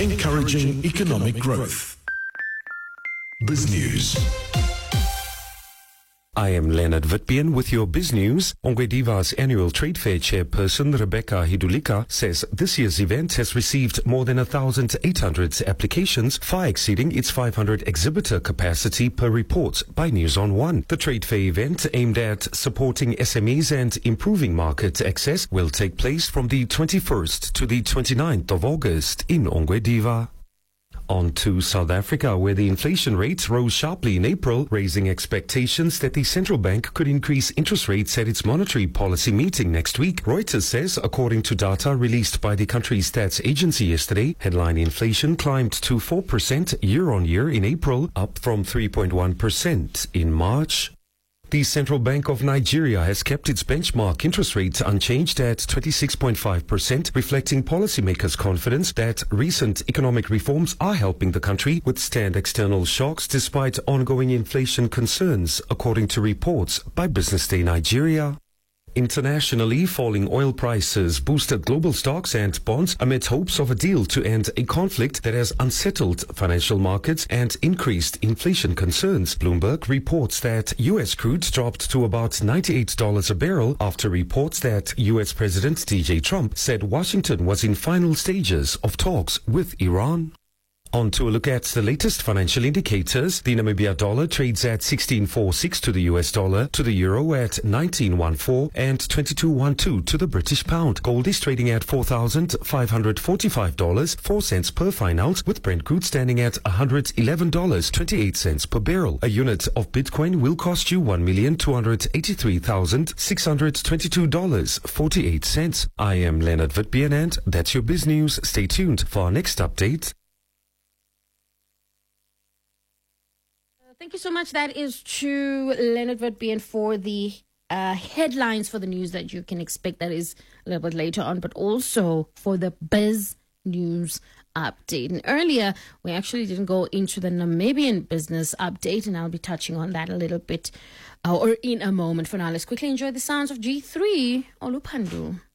encouraging economic growth. BizNews. I am Leonard Witbeen with your BizNews. Ongwediva's annual trade fair chairperson Rebecca Hidulika says this year's event has received more than 1,800 applications, far exceeding its 500 exhibitor capacity per report by News on One. The trade fair event, aimed at supporting SMEs and improving market access, will take place from the 21st to the 29th of August in Ongwediva. On to South Africa, where the inflation rate rose sharply in April, raising expectations that the central bank could increase interest rates at its monetary policy meeting next week. Reuters says, according to data released by the country's stats agency yesterday, headline inflation climbed to 4% year-on-year in April, up from 3.1% in March. The Central Bank of Nigeria has kept its benchmark interest rate unchanged at 26.5%, reflecting policymakers' confidence that recent economic reforms are helping the country withstand external shocks despite ongoing inflation concerns, according to reports by Business Day Nigeria. Internationally, falling oil prices boosted global stocks and bonds amid hopes of a deal to end a conflict that has unsettled financial markets and increased inflation concerns. Bloomberg reports that U.S. crude dropped to about $98 a barrel after reports that U.S. President DJ Trump said Washington was in final stages of talks with Iran. On to a look at the latest financial indicators. The Namibia dollar trades at 16.46 to the US dollar, to the euro at 19.14 and 22.12 to the British pound. Gold is trading at $4,545, 4 cents per fine ounce, with Brent crude standing at $111.28 per barrel. A unit of Bitcoin will cost you $1,283,622.48. I am Leonard Witbeen, and that's your BizNews. Stay tuned for our next update. Thank you so much. That is to Leonard Witbeen for the headlines for the news that you can expect. That is a little bit later on, but also for the Biz News update. And earlier, we actually didn't go into the Namibian business update, and I'll be touching on that a little bit or in a moment. For now, let's quickly enjoy the sounds of G3 Olupandu.